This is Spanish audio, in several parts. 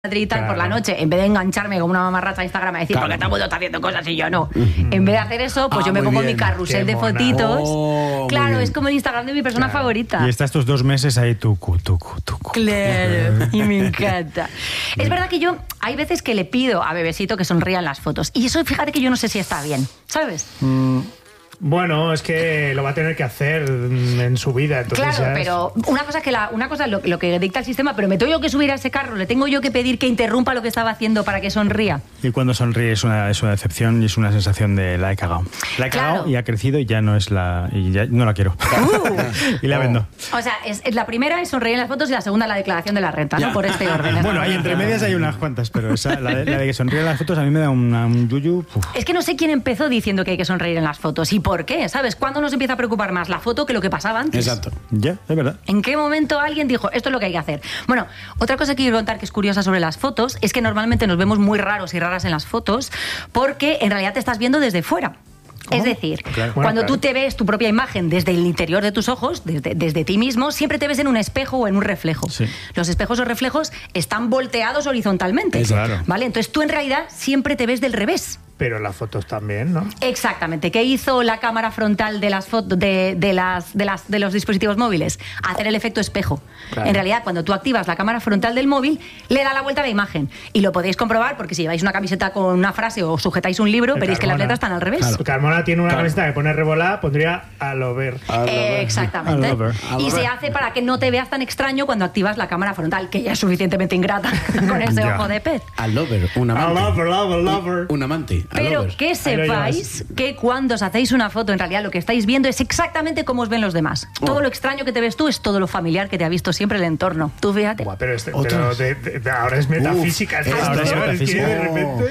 Madrid y tal, por la noche, en vez de engancharme como una mamarracha a Instagram a decir, porque todo el mundo está haciendo cosas y yo no. En vez de hacer eso, pues yo me pongo mi carrusel de fotitos. Claro, es como el Instagram de mi persona favorita. Y estás estos 2 meses ahí tucu. Claro, y me encanta. Es verdad que yo, hay veces que le pido a Bebesito que sonría en las fotos. Y eso, fíjate que yo no sé si está bien, ¿sabes? Bueno, es que lo va a tener que hacer en su vida. Entonces claro, pero una cosa es lo que dicta el sistema, pero me tengo yo que subir a ese carro, le tengo yo que pedir que interrumpa lo que estaba haciendo para que sonría. Y cuando sonríe es una decepción y es una sensación de la he cagado. La he cagado y ha crecido y ya no es la... y ya no la quiero. Y la vendo. O sea, la primera es sonreír en las fotos y la segunda la declaración de la renta, ¿no? Por este orden. Bueno, ahí entre medias hay unas cuantas, pero la de que sonríe en las fotos a mí me da un yuyu. Es que no sé quién empezó diciendo que hay que sonreír en las fotos y por qué, ¿sabes? ¿Cuándo nos empieza a preocupar más la foto que lo que pasaba antes? Exacto. Ya, es verdad. ¿En qué momento alguien dijo, esto es lo que hay que hacer? Bueno, otra cosa que quiero contar que es curiosa sobre las fotos es que normalmente nos vemos muy raros y raras en las fotos porque en realidad te estás viendo desde fuera. Es decir, cuando tú te ves tu propia imagen desde el interior de tus ojos, desde ti mismo, siempre te ves en un espejo o en un reflejo. Sí. Los espejos o reflejos están volteados horizontalmente. Claro. ¿Vale? Entonces tú en realidad siempre te ves del revés. Pero las fotos también, ¿no? Exactamente. ¿Qué hizo la cámara frontal de las fotos de los dispositivos móviles? Hacer el efecto espejo. Claro. En realidad, cuando tú activas la cámara frontal del móvil, le da la vuelta a la imagen. Y lo podéis comprobar porque si lleváis una camiseta con una frase o sujetáis un libro, veréis que las letras están al revés. Claro. Carmona tiene una camiseta que pone revolada, pondría a lover. Exactamente. Y se hace para que no te veas tan extraño cuando activas la cámara frontal, que ya es suficientemente ingrata con ese ojo de pez. A lover, un amante. Lover. Un amante. Pero que sepáis que cuando os hacéis una foto, en realidad lo que estáis viendo es exactamente cómo os ven los demás. Todo lo extraño que te ves tú es todo lo familiar que te ha visto siempre el entorno. Tú fíjate. Pero ahora es metafísica. Ahora es metafísica. De repente...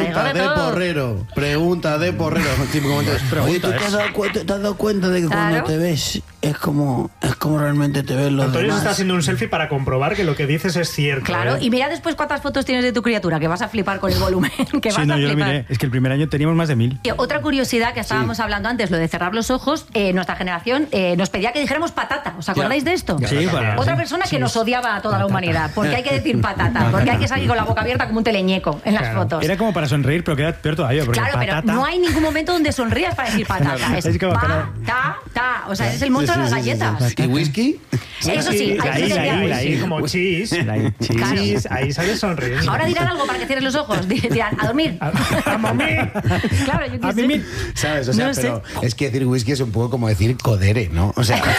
Pregunta de porrero. Oye, ¿tú te has dado cuenta de que cuando te ves es como realmente te ves los Antonio demás? se está haciendo un selfie para comprobar que lo que dices es cierto. Claro, y mira después cuántas fotos tienes de tu criatura, que vas a flipar con el volumen. Que vas a yo lo flipar. miré. Es que el primer año teníamos más de 1000. Y otra curiosidad que estábamos hablando antes, lo de cerrar los ojos, nuestra generación nos pedía que dijéramos patata. ¿Os acordáis de esto? Sí, Otra persona que nos odiaba a toda la humanidad. Porque hay que decir patata, porque hay que salir con la boca abierta como un teleñeco en las fotos. Era como para sonreír, pero queda peor todavía. Porque claro, patata... pero no hay ningún momento donde sonrías para decir patata. Es como ta. O sea, es el monstruo de las galletas. ¿Y whisky? Eso sí, ahí como cheese. Cheese, ahí sales sonriendo. Ahora dirán algo para que cierres los ojos. Dirán, a dormir. A dormir. Claro, yo qué sé. ¿Sabes? O sea, no pero sé. Es que decir whisky es un poco como decir codere, ¿no? O sea...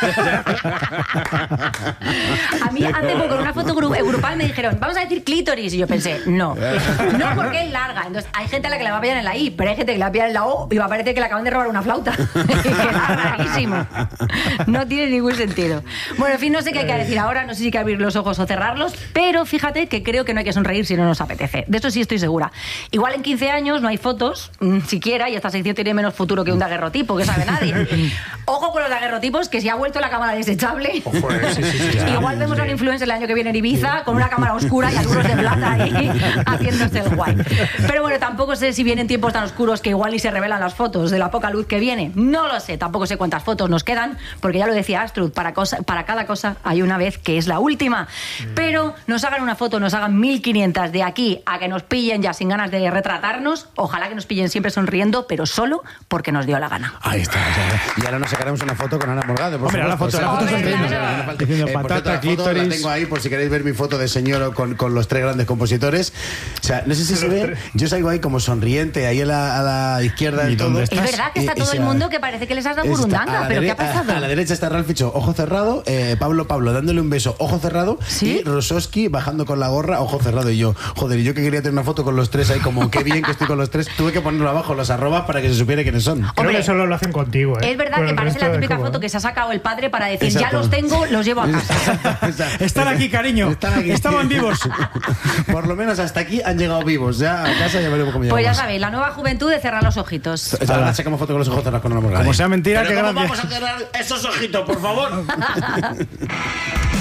A mí hace poco en una foto grupal me dijeron, vamos a decir clítoris. Y yo pensé, no porque es larga. Entonces hay gente a la que le va a pillar en la I, pero hay gente que le va a pillar en la O y va a parecer que le acaban de robar una flauta. Que es rarísimo. No tiene ningún sentido. Bueno, en fin, no sé qué hay que decir ahora, no sé si hay que abrir los ojos o cerrarlos, pero fíjate que creo que no hay que sonreír si no nos apetece. De eso sí estoy segura. Igual en 15 años no hay fotos, siquiera, y esta sección tiene menos futuro que un daguerrotipo, que sabe nadie. Ojo con los daguerrotipos, que si ha vuelto la cámara desechable. Ojo, sí. Igual vemos a un influencer el año que viene en Ibiza con una cámara oscura y algunos de plata ahí haciéndose el guay. Pero bueno, tampoco sé si vienen tiempos tan oscuros que igual ni se revelan las fotos de la poca luz que viene. No lo sé, tampoco sé cuántas fotos nos quedan, porque ya lo decía Astrud, para cada cosa hay una vez que es la última. Pero nos hagan una foto, nos hagan 1500 de aquí a que nos pillen ya sin ganas de retratarnos. Ojalá que nos pillen siempre sonriendo, pero solo porque nos dio la gana. Ahí está. Y ahora nos sacaremos una foto con Ana Morgade. Hombre, la foto sonriendo. Diciendo patata, clítoris. La tengo ahí por si queréis ver mi foto de señor con los 3 grandes compositores. O sea, no sé si se ve. Yo salgo ahí como sonriente, ahí a la izquierda del todo. Es verdad que está todo el mundo que parece que les has dado burundanga, pero ¿qué ha pasado? A la derecha está Ralph Ficho, ojo cerrado, Pablo dándole un beso, ojo cerrado, ¿sí? Y Rosowski bajando con la gorra, ojo cerrado, y yo, joder, y yo que quería tener una foto con los 3 ahí, como qué bien que estoy con los 3, tuve que ponerlo abajo, los arrobas para que se supiera quiénes son. Creo que solo lo hacen contigo, Es verdad que parece la típica foto que se ha sacado el padre para decir, ya los tengo, los llevo a casa. Están aquí, cariño. Estaban vivos. Por lo menos hasta aquí han llegado vivos. Ya a casa ya veremos cómo llegamos. Pues ya sabéis, la nueva juventud de cerrar los ojitos. Ahora sacamos foto con los ojos cerrados con una morgada. Como sea mentira, que gracias. Vamos a cerrar esos ojitos, por favor.